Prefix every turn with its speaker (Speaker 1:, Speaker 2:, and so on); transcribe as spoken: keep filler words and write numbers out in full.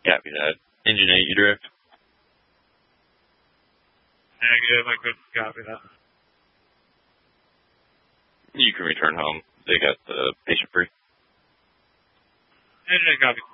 Speaker 1: Copy that. Engine eight, you drift?
Speaker 2: Negative, I couldn't copy that.
Speaker 1: You can return home. They got the patient free.
Speaker 2: Engine eight, copy.